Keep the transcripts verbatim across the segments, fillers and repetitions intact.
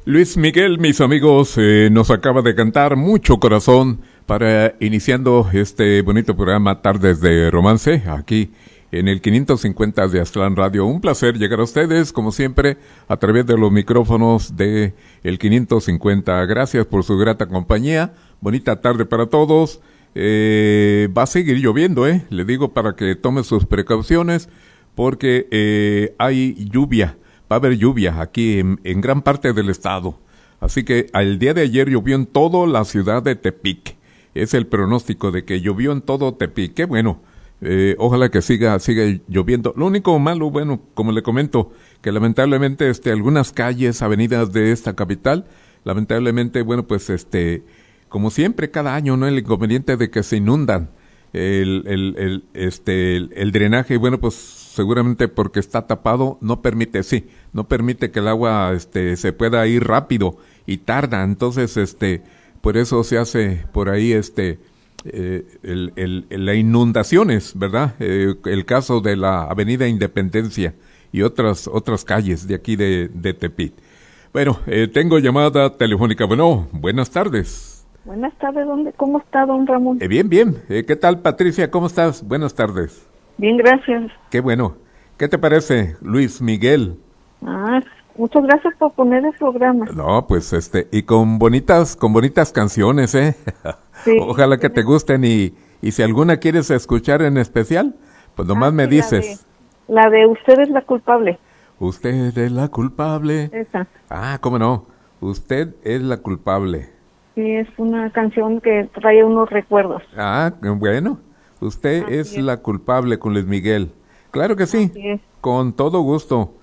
Luis Miguel, mis amigos, eh, nos acaba de cantar Mucho Corazón para iniciando este bonito programa Tardes de Romance, aquí en el quinientos cincuenta de Aztlán Radio. Un placer llegar a ustedes, como siempre, a través de los micrófonos de el quinientos cincuenta. Gracias por su grata compañía. Bonita tarde para todos. Eh, va a seguir lloviendo, eh. Le digo para que tome sus precauciones, porque eh, hay lluvia. Va a haber lluvia aquí en, en gran parte del estado. Así que el día de ayer llovió en toda la ciudad de Tepic. Es el pronóstico de que llovió en todo Tepic. Qué bueno. Eh, ojalá que siga siga lloviendo. Lo único malo, bueno, como le comento, que lamentablemente este algunas calles, avenidas de esta capital, lamentablemente, bueno, pues este, como siempre cada año, ¿no? El inconveniente de que se inundan. El, el, el, este, el, el drenaje, bueno, pues seguramente porque está tapado, no permite, sí, no permite que el agua, este, se pueda ir rápido y tarda, entonces, este, por eso se hace por ahí, este, eh, el, el, el, las inundaciones, ¿verdad? Eh, el caso de la Avenida Independencia y otras, otras calles de aquí de, de Tepic. Bueno, eh, tengo llamada telefónica. Bueno, buenas tardes. Buenas tardes, ¿dónde, ¿cómo está, don Ramón? Eh, bien, bien. Eh, ¿Qué tal, Patricia? ¿Cómo estás? Buenas tardes. Bien, gracias. Qué bueno. ¿Qué te parece, Luis Miguel? Ah, muchas gracias por poner el programa. No, pues este, y con bonitas, con bonitas canciones, ¿eh? Sí. Ojalá que te gusten y, y si alguna quieres escuchar en especial, pues nomás ah, me sí, dices. La de, la de Usted es la culpable. Usted es la culpable. Esa. Ah, ¿cómo no? Usted es la culpable. Sí, es una canción que trae unos recuerdos. Ah, bueno. Usted es, es la culpable con Luis Miguel. Claro que sí. Así es. Con todo gusto.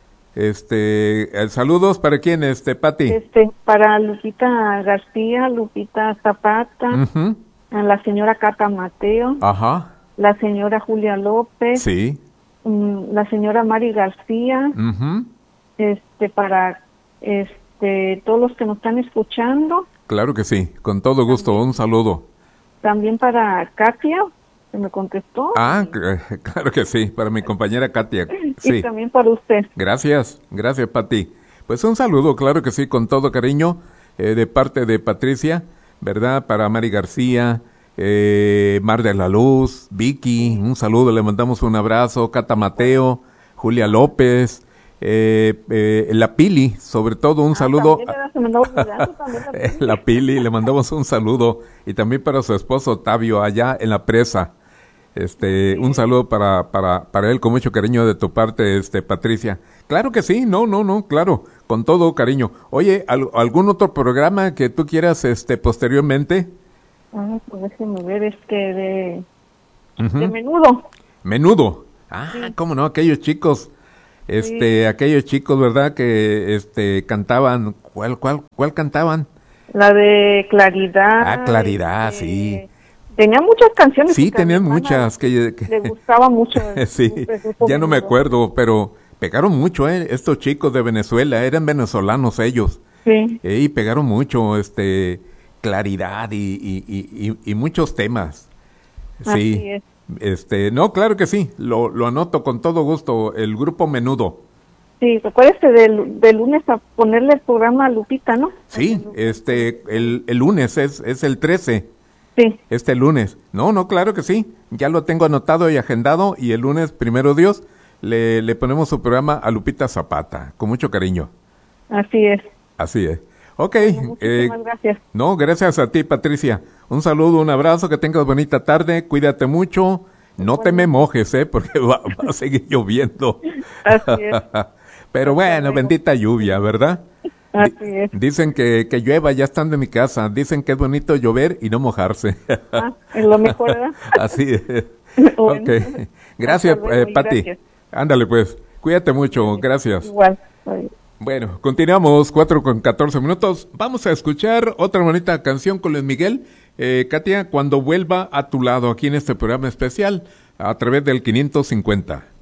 Este, saludos para quién, este, Pati. Este, para Lupita García, Lupita Zapata, uh-huh. a la señora Cata Mateo. Ajá. La señora Julia López. Sí. Um, la señora Mari García. Uh-huh. Este, para, este, todos los que nos están escuchando. Claro que sí, con todo gusto, también, un saludo. También para Katia, que me contestó. Ah, claro que sí, para mi compañera Katia. Sí. Y también para usted. Gracias, gracias, Pati. Pues un saludo, claro que sí, con todo cariño, eh, de parte de Patricia, ¿verdad? Para Mari García, eh, Mar de la Luz, Vicky, un saludo, le mandamos un abrazo, Cata Mateo, Julia López, Eh, eh, la Pili, sobre todo un ah, saludo a... la Pili, le mandamos un saludo y también para su esposo Octavio allá en la presa, este, sí. Un saludo para, para, para él con mucho cariño de tu parte, este, Patricia. Claro que sí, no, no, no, claro, con todo cariño. Oye, ¿al, ¿algún otro programa que tú quieras, este, posteriormente? Ah, pues déjeme ver, es que de, uh-huh. de Menudo. Menudo, ah, sí. Cómo no, aquellos chicos. Este, sí. Aquellos chicos, ¿verdad? Que, este, cantaban, ¿cuál, cuál, cuál cantaban? La de Claridad. Ah, Claridad, este, sí. Tenían muchas canciones. Sí, tenían muchas. Que, que le gustaba mucho. Sí, ya no me acuerdo, pero pegaron mucho, ¿eh? Estos chicos de Venezuela, eran venezolanos ellos. Sí. Eh, y pegaron mucho, este, Claridad y, y, y, y, y muchos temas. Sí. Así es. Este, no, claro que sí, lo, lo anoto con todo gusto, el grupo Menudo. Sí, recuérdese del, del lunes a ponerle el programa a Lupita, ¿no? Sí, este, el, el lunes es, es el trece. Sí. Este lunes. No, no, claro que sí, ya lo tengo anotado y agendado y el lunes, primero Dios, le, le ponemos su programa a Lupita Zapata, con mucho cariño. Así es. Así es. Ok. Bueno, muchísimas eh, gracias. No, gracias a ti, Patricia. Un saludo, un abrazo, que tengas bonita tarde, cuídate mucho. No bueno. te me mojes, ¿eh? Porque va, va a seguir lloviendo. Así es. Pero bueno, bendita lluvia, ¿verdad? Así es. Dicen que, que llueva, ya están de mi casa. Dicen que es bonito llover y no mojarse. Ah, es lo mejor, ¿verdad? Así es. Bueno. Ok. Gracias, eh, Pati. Ándale, pues. Cuídate mucho. Gracias. Igual. Bye. Bueno, continuamos, cuatro con catorce minutos. Vamos a escuchar otra bonita canción con Luis Miguel. Eh, Katia, Cuando vuelva a tu lado, aquí en este programa especial, a través del quinientos cincuenta.